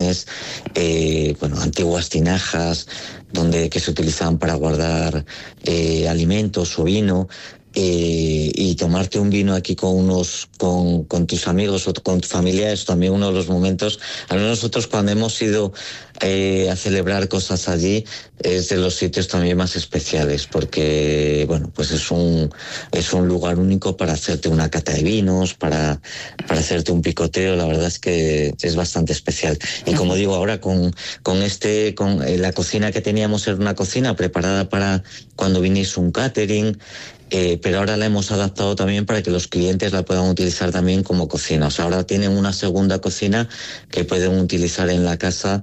tienes antiguas tinajas que se utilizaban para guardar alimentos o vino. Y tomarte un vino aquí con tus amigos o con tus familiares, también uno de los momentos, al menos nosotros cuando hemos ido a celebrar cosas allí, es de los sitios también más especiales, porque pues es un lugar único para hacerte una cata de vinos, para hacerte un picoteo. La verdad es que es bastante especial. Y como digo, ahora con la cocina que teníamos era una cocina preparada para cuando viniese un catering, pero ahora la hemos adaptado también para que los clientes la puedan utilizar también como cocina. O sea, ahora tienen una segunda cocina que pueden utilizar en la casa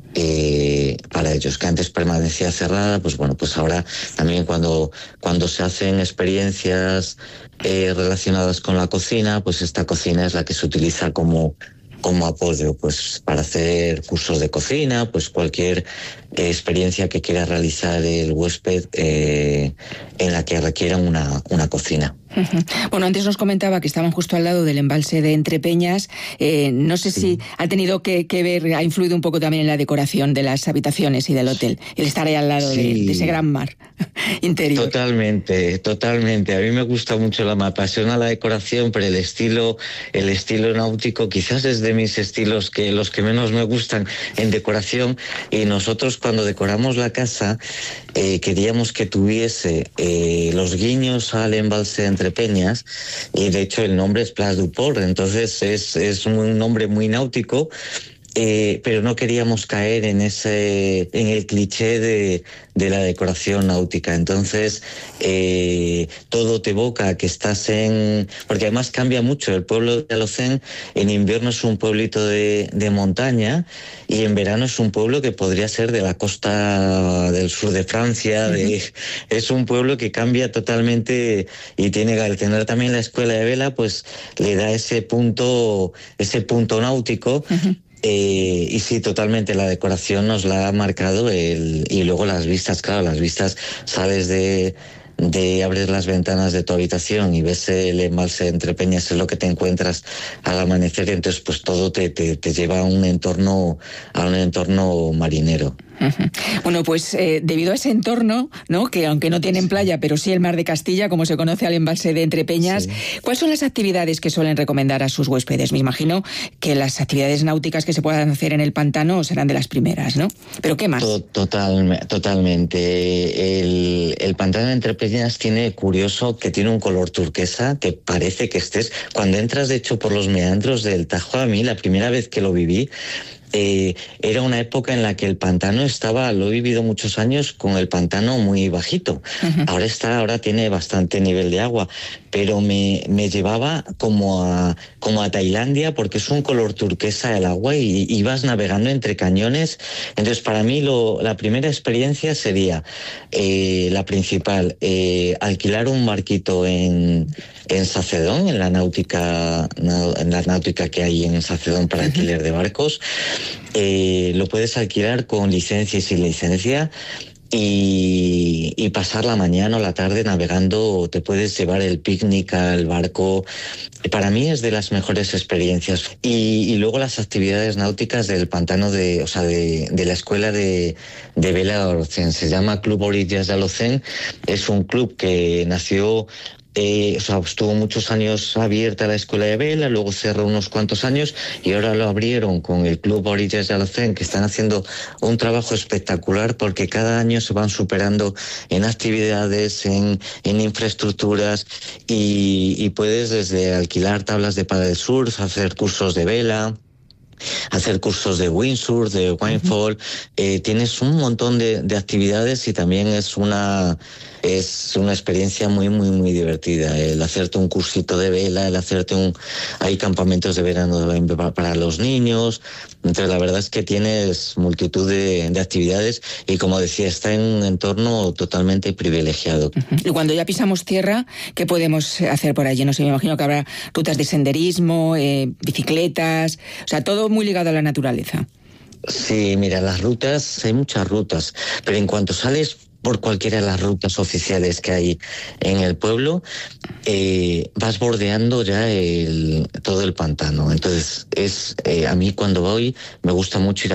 para ellos, que antes permanecía cerrada. Pues ahora también cuando se hacen experiencias relacionadas con la cocina, pues esta cocina es la que se utiliza como apoyo, pues para hacer cursos de cocina, pues cualquier experiencia que quiera realizar el huésped en la que requiera una cocina. Bueno, antes nos comentaba que estaban justo al lado del embalse de Entrepeñas. No sé si ha tenido que ver, ha influido un poco también en la decoración de las habitaciones y del hotel, el estar ahí al lado de ese gran mar interior. Totalmente. A mí me gusta mucho, me apasiona la decoración, pero el estilo náutico quizás es de mis estilos los que menos me gustan en decoración. Y nosotros cuando decoramos la casa queríamos que tuviese los guiños al embalse de Entrepeñas, y de hecho el nombre es Place du Port, entonces es un nombre muy náutico. Pero no queríamos caer en el cliché de la decoración náutica. Entonces todo te evoca que estás porque además cambia mucho. El pueblo de Alocén en invierno es un pueblito de montaña, y en verano es un pueblo que podría ser de la costa del sur de Francia. Es un pueblo que cambia totalmente, y al tener también la escuela de vela, pues le da ese punto náutico. Y sí, totalmente, la decoración nos la ha marcado y luego las vistas, claro, sales abres las ventanas de tu habitación y ves el embalse de Entrepeñas, es lo que te encuentras al amanecer, y entonces pues todo te lleva a un entorno marinero. Bueno, pues debido a ese entorno, ¿no?, que aunque no tienen playa, pero sí el mar de Castilla, como se conoce al embalse de Entrepeñas, ¿cuáles son las actividades que suelen recomendar a sus huéspedes? Me imagino que las actividades náuticas que se puedan hacer en el pantano serán de las primeras, ¿no? ¿Pero qué más? Totalmente. El pantano de Entrepeñas tiene un color turquesa que parece que cuando entras, de hecho, por los meandros del Tajo. A mí, la primera vez que lo viví, era una época en la que el pantano lo he vivido muchos años con el pantano muy bajito. Ahora tiene bastante nivel de agua, pero me llevaba como a Tailandia, porque es un color turquesa el agua y ibas navegando entre cañones. Entonces, para mí la primera experiencia sería la principal, alquilar un barquito en Sacedón, en la náutica que hay en Sacedón para alquiler de barcos. Lo puedes alquilar con licencia y sin licencia, y pasar la mañana o la tarde navegando. Te puedes llevar el picnic al barco. Para mí es de las mejores experiencias. Y luego las actividades náuticas del pantano de la escuela de vela de Alocén. Se llama Club Orillas de Alocén. Es un club que nació estuvo muchos años abierta la escuela de vela, luego cerró unos cuantos años y ahora lo abrieron con el Club Orillas de Alocén, que están haciendo un trabajo espectacular, porque cada año se van superando en actividades, en infraestructuras, y puedes desde alquilar tablas de paddlesurf, hacer cursos de vela, hacer cursos de windsurf, de windfall. Tienes un montón de actividades, y también es una experiencia muy, muy, muy divertida. El hacerte un cursito de vela, hay campamentos de verano para los niños. Entonces, la verdad es que tienes multitud de actividades, y como decía, está en un entorno totalmente privilegiado. Y cuando ya pisamos tierra, ¿qué podemos hacer por allí? No sé, me imagino que habrá rutas de senderismo, bicicletas, o sea, todo muy ligado a la naturaleza. Sí, mira, hay muchas rutas, pero en cuanto sales por cualquiera de las rutas oficiales que hay en el pueblo, vas bordeando ya todo el pantano. Entonces, a mí cuando voy me gusta mucho ir